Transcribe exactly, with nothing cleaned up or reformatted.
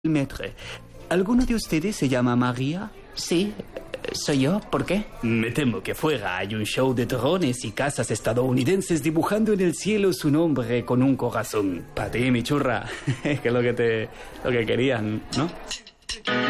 Maître. ¿Alguno de ustedes se llama María? Sí, soy yo. ¿Por qué? Me temo que fuera hay un show de drones y casas estadounidenses dibujando en el cielo su nombre con un corazón. Para ti, mi churra, que es lo que te, lo que querían, ¿no?